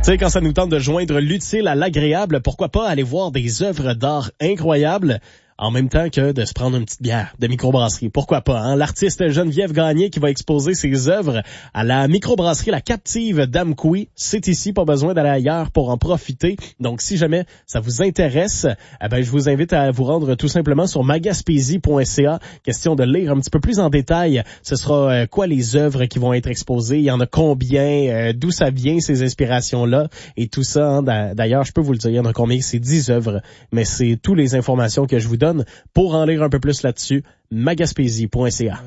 Tu sais, quand ça nous tente de joindre l'utile à l'agréable, pourquoi pas aller voir des œuvres d'art incroyables en même temps que de se prendre une petite bière de microbrasserie. Pourquoi pas, hein? L'artiste Geneviève Gagné qui va exposer ses œuvres à la microbrasserie La Captive d'Amqui. C'est ici, pas besoin d'aller ailleurs pour en profiter. Donc, si jamais ça vous intéresse, je vous invite à vous rendre tout simplement sur magaspésie.ca. Question de lire un petit peu plus en détail. Ce sera quoi les œuvres qui vont être exposées, il y en a combien, d'où ça vient ces inspirations-là et tout ça. Hein? D'ailleurs, je peux vous le dire, il y en a combien? C'est 10 œuvres, mais c'est toutes les informations que je vous donne. Pour en lire un peu plus là-dessus, magaspésie.ca.